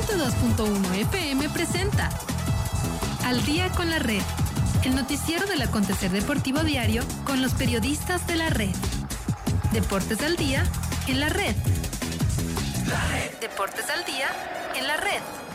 102.1 FM presenta Al Día con la Red, el noticiero del acontecer deportivo diario con los periodistas de la red. Deportes al día en la red. Deportes al día en la red.